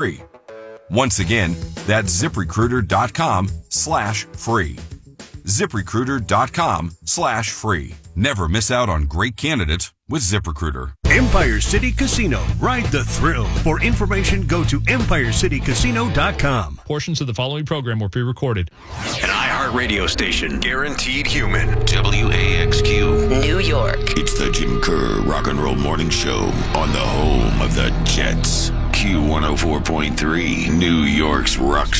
free. Once again, that's ZipRecruiter.com/free. ZipRecruiter.com/free. Never miss out on great candidates with ZipRecruiter. Empire City Casino. Ride the thrill. For information, go to EmpireCityCasino.com. Portions of the following program were pre-recorded. An iHeartRadio station. Guaranteed human. WAXQ. New York. It's the Jim Kerr Rock and Roll Morning Show on the home of the Jets. Q104.3, New York's rock